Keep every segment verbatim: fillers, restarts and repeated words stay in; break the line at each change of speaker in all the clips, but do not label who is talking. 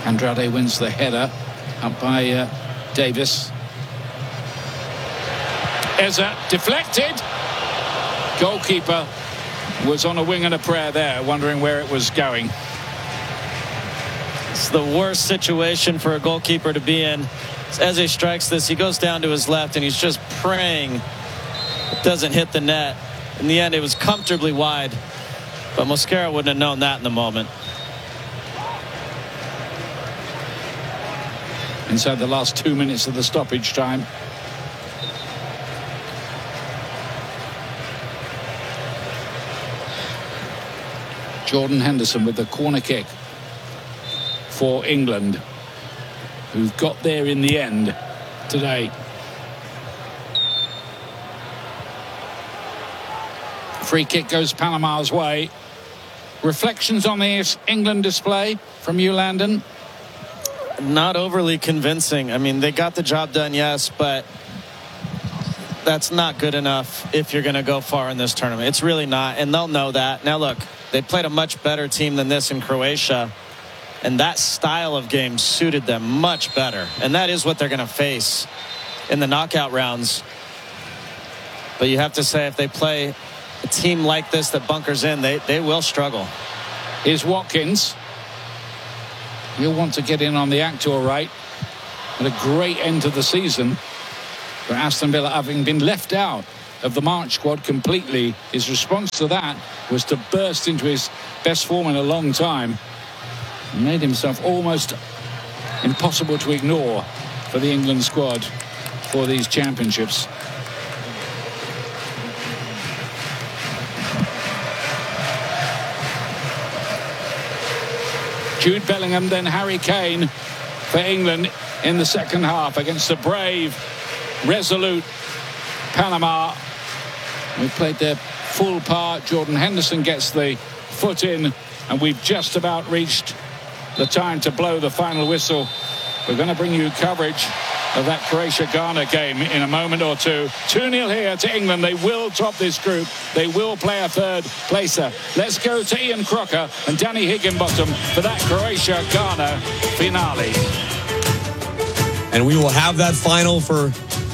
Andrade wins the header up by uh, Davis. Eza deflected. Goalkeeper was on a wing and a prayer there, wondering where it was going.
It's the worst situation for a goalkeeper to be in. As he strikes this, he goes down to his left and he's just praying it doesn't hit the net. In the end, it was comfortably wide, but Mosquera wouldn't have known that in the moment.
Inside the last two minutes of the stoppage time. Jordan Henderson with the corner kick for England, who've got there in the end today. Free kick goes Panama's way. Reflections on the England display from you, Landon?
Not overly convincing. I mean, they got the job done, yes, but that's not good enough if you're going to go far in this tournament. It's really not, and they'll know that. Now, look, they played a much better team than this in Croatia, and that style of game suited them much better, and that is what they're going to face in the knockout rounds. But you have to say, if they play a team like this that bunkers in, they, they will struggle.
Here's Watkins. You'll want to get in on the act, all right. And a great end to the season for Aston Villa, having been left out of the March squad completely. His response to that was to burst into his best form in a long time. He made himself almost impossible to ignore for the England squad for these championships. Jude Bellingham, then Harry Kane for England in the second half against the brave, resolute Panama. We've played their full part. Jordan Henderson gets the foot in, and we've just about reached the time to blow the final whistle. We're going to bring you coverage of that Croatia-Ghana game in a moment or two. two nil here to England. They will top this group. They will play a third placer. Let's go to Ian Crocker and Danny Higginbottom for that Croatia-Ghana finale.
And we will have that final for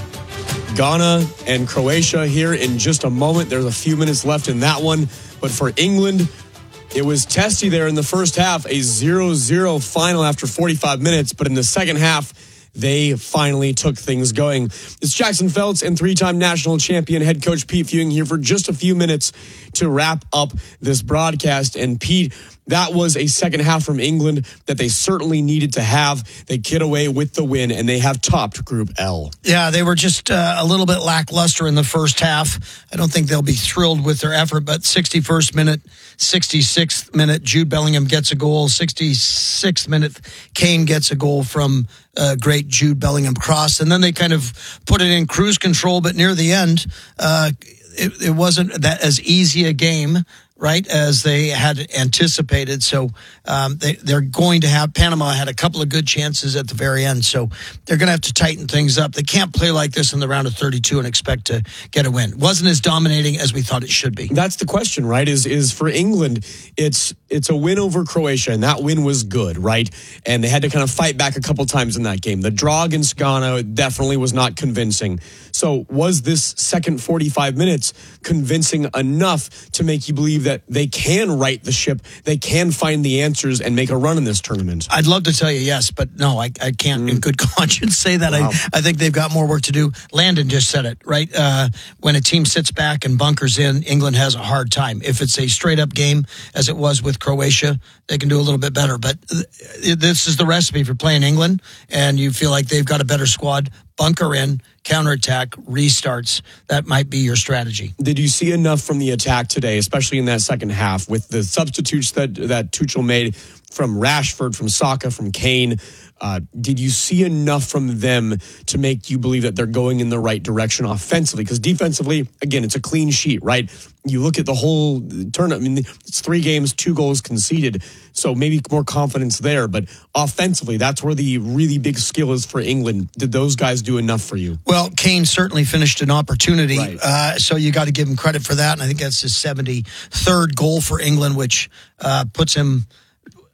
Ghana and Croatia here in just a moment. There's a few minutes left in that one. But for England, it was testy there in the first half. A zero zero final after forty-five minutes. But in the second half, they finally took things going. It's Jackson Feltz and three-time national champion head coach Pete Fewing here for just a few minutes to wrap up this broadcast. And Pete, that was a second half from England that they certainly needed to have. They get away with the win, and they have topped Group L.
Yeah, they were just uh, a little bit lackluster in the first half. I don't think they'll be thrilled with their effort, but sixty-first minute, sixty-sixth minute, Jude Bellingham gets a goal. sixty-sixth minute, Kane gets a goal from uh, great Jude Bellingham cross. And then they kind of put it in cruise control, but near the end, uh, it, it wasn't that as easy a game, right, as they had anticipated. So um, they, they're going to have, Panama had a couple of good chances at the very end. So they're going to have to tighten things up. They can't play like this in the round of thirty-two and expect to get a win. It wasn't as dominating as we thought it should be.
That's the question, right, is is for England, it's it's a win over Croatia, and that win was good, right? And they had to kind of fight back a couple times in that game. The draw against Ghana definitely was not convincing. So was this second forty-five minutes convincing enough to make you believe that they can right the ship, they can find the answers and make a run in this tournament?
I'd love to tell you yes, but no, I, I can't mm. in good conscience say that.
Wow.
I, I think they've got more work to do. Landon just said it, right? Uh, when a team sits back and bunkers in, England has a hard time. If it's a straight-up game, as it was with Croatia, they can do a little bit better. But th- this is the recipe for playing England, and you feel like they've got a better squad. Bunker in, counterattack, restarts. That might be your strategy.
Did you see enough from the attack today, especially in that second half, with the substitutes that, that Tuchel made from Rashford, from Saka, from Kane? Uh, did you see enough from them to make you believe that they're going in the right direction offensively? Because defensively, again, it's a clean sheet, right? You look at the whole tournament, I mean, it's three games, two goals conceded, so maybe more confidence there. But offensively, that's where the really big skill is for England. Did those guys do enough for you?
Well, Kane certainly finished an opportunity,
right.
uh, so you got to give him credit for that. And I think that's his seventy-third goal for England, which uh, puts him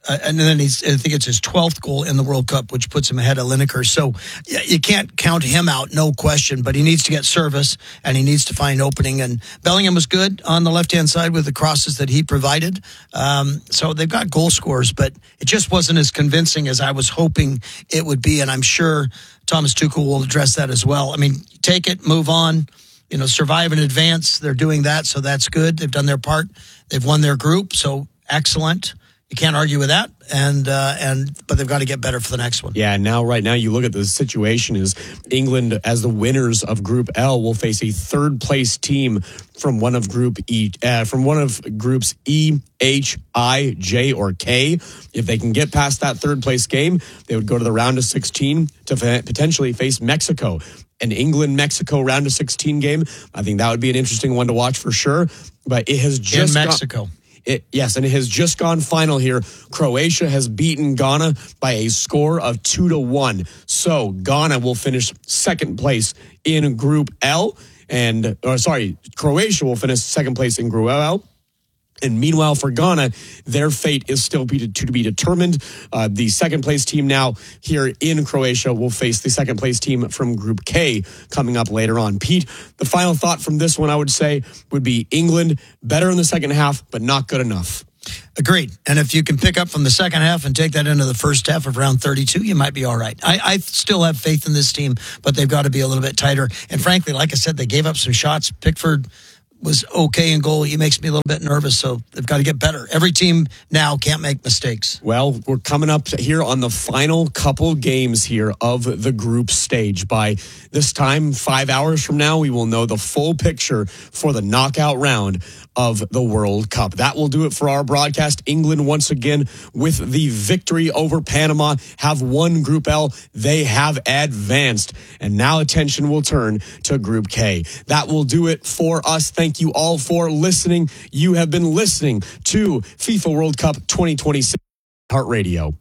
Uh, and then he's, I think it's his twelfth goal in the World Cup, which puts him ahead of Lineker. So yeah, you can't count him out, no question, but he needs to get service and he needs to find opening. And Bellingham was good on the left-hand side with the crosses that he provided. Um, so they've got goal scorers, but it just wasn't as convincing as I was hoping it would be. And I'm sure Thomas Tuchel will address that as well. I mean, take it, move on, you know, survive and advance. They're doing that, so that's good. They've done their part. They've won their group, so excellent. You can't argue with that, and uh, and but they've got to get better for the next one.
Yeah, now right now you look at the situation is England as the winners of Group L will face a third place team from one of Group E, uh, from one of groups E, H, I, J, or K. If they can get past that third place game, they would go to the round of sixteen to f- potentially face Mexico. An England-Mexico round of sixteen game. I think that would be an interesting one to watch for sure. But it has just
in Mexico.
Gone- It, yes, and it has just gone final here. Croatia has beaten Ghana by a score of two to one. So Ghana will finish second place in Group L, and or sorry, Croatia will finish second place in Group L. And meanwhile, for Ghana, their fate is still be to, to be determined. Uh, the second place team now here in Croatia will face the second place team from Group K coming up later on. Pete, the final thought from this one, I would say, would be England better in the second half, but not good enough.
Agreed. And if you can pick up from the second half and take that into the first half of round thirty-two, you might be all right. I, I still have faith in this team, but they've got to be a little bit tighter. And frankly, like I said, they gave up some shots. Pickford was okay in goal. He makes me a little bit nervous, so they've got to get better. Every team now can't make mistakes.
Well, we're coming up here on the final couple games here of the group stage. By this time, five hours from now, we will know the full picture for the knockout round of the World Cup. That will do it for our broadcast. England, once again, with the victory over Panama, have won Group L. They have advanced. And now attention will turn to Group K. That will do it for us. Thank you all for listening. You have been listening to FIFA World Cup twenty twenty-six Heart Radio.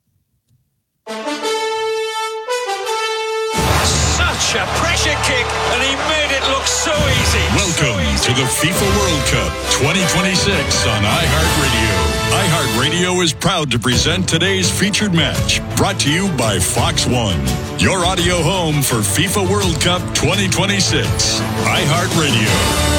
Such a pressure kick, and he made it look so easy.
Welcome
so easy.
to the FIFA World Cup twenty twenty-six on iHeartRadio. iHeartRadio is proud to present today's featured match, brought to you by Fox One, your audio home for FIFA World Cup twenty twenty-six. iHeartRadio.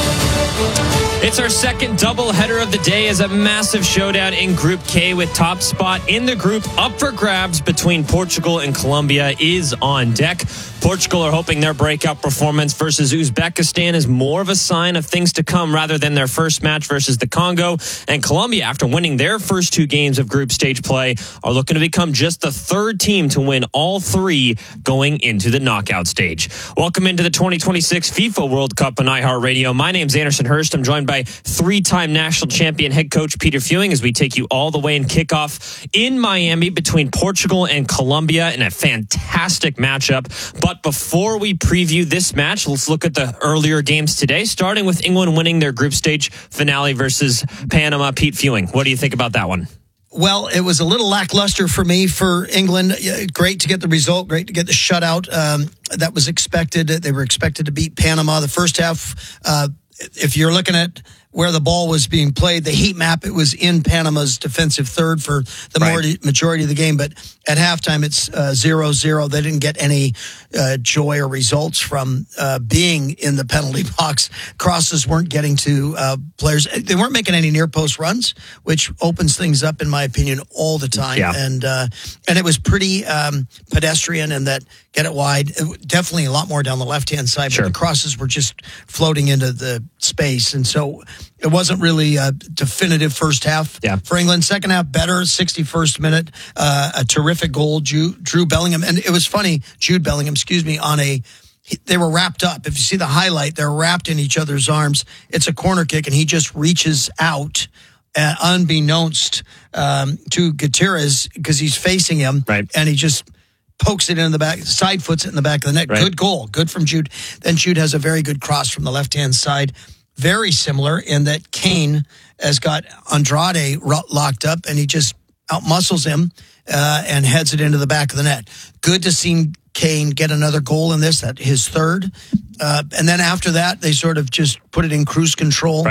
It's our second doubleheader of the day as a massive showdown in Group K with top spot in the group up for grabs between Portugal and Colombia is on deck. Portugal are hoping their breakout performance versus Uzbekistan is more of a sign of things to come rather than their first match versus the Congo. And Colombia, after winning their first two games of group stage play, are looking to become just the third team to win all three going into the knockout stage. Welcome into the twenty twenty-six FIFA World Cup on iHeartRadio. My name's Anderson Hurst. I'm joined by three-time national champion head coach Peter Fewing as we take you all the way in kickoff in Miami between Portugal and Colombia in a fantastic matchup. But before we preview this match, let's look at the earlier games today, starting with England winning their group stage finale versus Panama. Pete Fewing, what do you think about that one?
Well, it was a little lackluster for me for England. Great to get the result. Great to get the shutout. Um, that was expected. They were expected to beat Panama. The first half, uh, if you're looking at where the ball was being played, the heat map, it was in Panama's defensive third for the right. majority of the game. But at halftime, it's uh, zero zero. They didn't get any uh, joy or results from uh, being in the penalty box. Crosses weren't getting to uh, players. They weren't making any near post runs, which opens things up, in my opinion, all the time.
Yeah.
And uh, and it was pretty um, pedestrian in that get it wide. It, definitely a lot more down the left-hand side,
Sure.
but the crosses were just floating into the space. And so it wasn't really a definitive first half
yeah.
for England. Second half, better, sixty-first minute, uh, a terrific goal, Drew, Drew Bellingham. And it was funny, Jude Bellingham, excuse me, on a, they were wrapped up. If you see the highlight, they're wrapped in each other's arms. It's a corner kick, and he just reaches out, uh, unbeknownst um, to Gutierrez, because he's facing him,
right.
and he just pokes it in the back, side foots it in the back of the net.
Right.
Good goal, good from Jude. Then Jude has a very good cross from the left-hand side. Very similar in that Kane has got Andrade locked up, and he just outmuscles him uh, and heads it into the back of the net. Good to see Kane get another goal in this, that his third. Uh, and then after that, they sort of just put it in cruise control.
Right.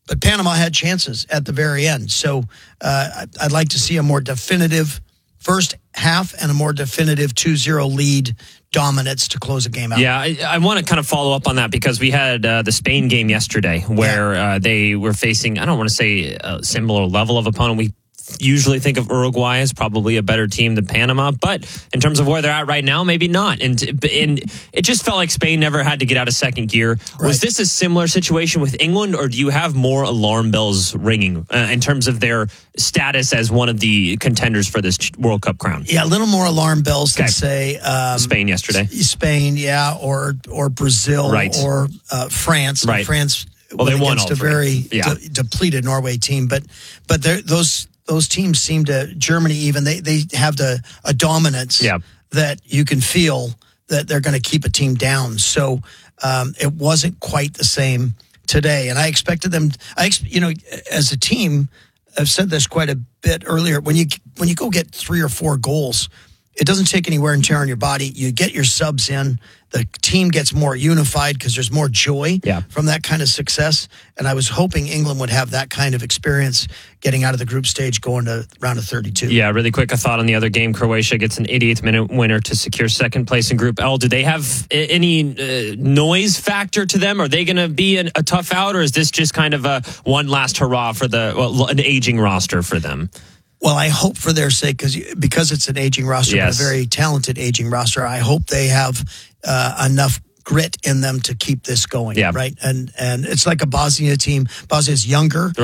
but Panama had chances at the very end. So uh, I'd like to see a more definitive first half and a more definitive two zero lead dominance to close a game out.
Yeah, I, I want to kind of follow up on that because we had uh, the Spain game yesterday where yeah. uh, they were facing, I don't want to say a similar level of opponent. We usually think of Uruguay as probably a better team than Panama, but in terms of where they're at right now, maybe not. And, and it just felt like Spain never had to get out of second gear. Right. Was this a similar situation with England, or do you have more alarm bells ringing uh, in terms of their status as one of the contenders for this World Cup crown?
Yeah, a little more alarm bells than,
okay.
say... Um,
Spain yesterday.
Spain, yeah, or or Brazil,
right.
or uh, France.
Right.
France
well, they won
against
all
a
three.
very
yeah.
de- depleted Norway team. But but those... Those teams seem to, Germany even, they, they have the, a dominance
yeah.
that you can feel that they're going to keep a team down. So um, it wasn't quite the same today. And I expected them, I you know, as a team, I've said this quite a bit earlier, when you when you go get three or four goals, it doesn't take any wear and tear on your body. You get your subs in. The team gets more unified because there's more joy
yeah.
from that kind of success. And I was hoping England would have that kind of experience getting out of the group stage, going to round of thirty-two.
Yeah, really quick, a thought on the other game. Croatia gets an eighty-eighth minute winner to secure second place in Group L. Do they have any uh, noise factor to them? Are they going to be an, a tough out, or is this just kind of a one last hurrah for the well, an aging roster for them?
Well, I hope for their sake, because because it's an aging roster,
yes.
but a very talented aging roster, I hope they have uh, enough grit in them to keep this going,
yeah.
right? And and it's like a Bosnia team. Bosnia's younger.
Right.